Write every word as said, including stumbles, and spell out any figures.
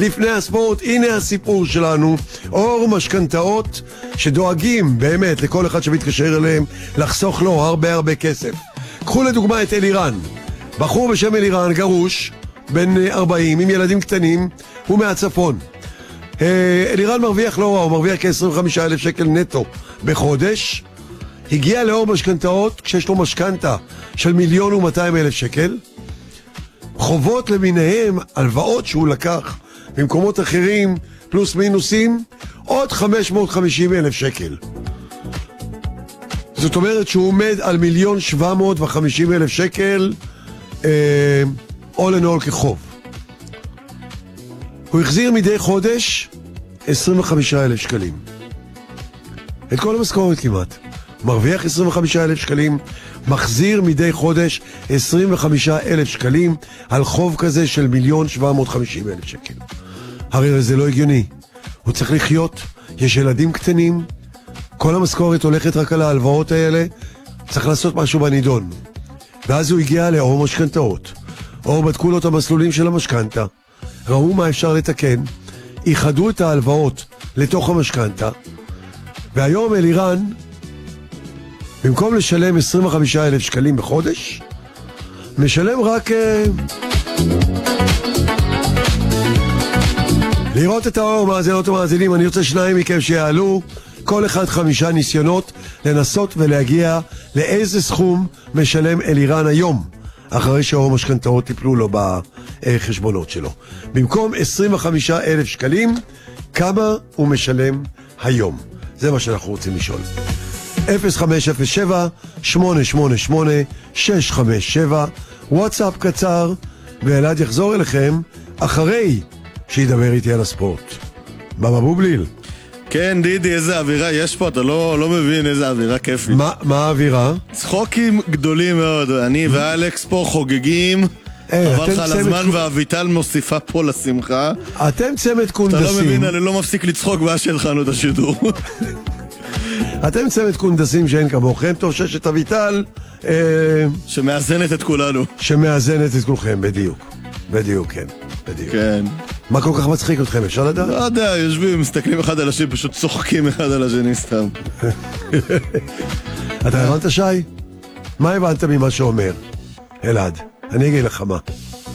לפני הספורט, הנה הסיפור שלנו, אור משכנתאות שדואגים באמת לכל אחד שמתקשר אליהם לחסוך לו הרבה הרבה כסף. קחו לדוגמה את אלירן, בחור בשם אלירן, גרוש, בן ארבעים, עם ילדים קטנים, הוא מהצפון. אלירן מרוויח לא רע, הוא מרוויח כ-עשרים וחמישה אלף שקל נטו בחודש. הגיע לאור משכנתאות כשיש לו משכנתה של מיליון ומאתיים אלף שקל, חובות למיניהם, הלוואות שהוא לקח במקומות אחרים, פלוס מינוסים, עוד חמש מאות וחמישים אלף שקל. זאת אומרת שהוא עומד על מיליון שבע מאות וחמישים אלף שקל אה, all in all כחוב. הוא החזיר מדי חודש עשרים וחמישה אלף שקלים. את כל המשכורת כמעט. מרוויח עשרים וחמישה אלף שקלים, מחזיר מדי חודש עשרים וחמישה אלף שקלים על חוב כזה של מיליון שבע מאות וחמישים אלף שקל. הרי זה לא הגיוני. הוא צריך לחיות, יש ילדים קטנים, כל המשכורת הולכת רק על ההלוואות האלה, צריך לעשות משהו בנידון. ואז הוא הגיע לאור משכנתאות. אור בדקו לו את המסלולים של המשכנתה, ראו מה אפשר לתקן, איחדו את ההלוואות לתוך המשכנתה, והיום אלירן, במקום לשלם עשרים וחמישה אלף שקלים בחודש, משלם רק... לראות את האור, מאזינות ומאזינים, אני רוצה שניים מכם שיעלו, כל אחד חמישה ניסיונות, לנסות ולהגיע לאיזה סכום משלם אלירן היום, אחרי שהאור משכנתאות טיפלו לו בחשבונות שלו. במקום עשרים וחמישה אלף שקלים, כמה הוא משלם היום? זה מה שאנחנו רוצים לשאול. אפס חמש אפס שבע שמונה שמונה שמונה שש חמש שבע, וואטסאפ קצר, ואלעד יחזור אליכם אחרי שידבר איתי על הספורט. בבא בובליל. כן, דידי, איזה אווירה יש פה, אתה לא, לא מבין איזה אווירה כיפית. מה, מה האווירה? צחוקים גדולים מאוד, אני ואלכס פה חוגגים, עבר לך על הזמן והאביטל מוסיפה פה לשמחה. אתם צמד קונדסים. אתה לא מבין, אני לא מפסיק לצחוק ואז שהלכנו את השידור. אתם צמד קונדסים שאין כמוכם, טוב ששת אביטל שמאזנת את כולנו. שמאזנת את כולכם, בדיוק. בדיוק, כן. בדיוק. כן. מה כל כך מצחיק אתכם, אפשר לדעת? לא יודע, יושבים, מסתכלים אחד על השני, פשוט צוחקים אחד על השני סתם. אתה הבנת, שי? מה הבנת ממה שאומר? אלעד, אני אגיד לך מה.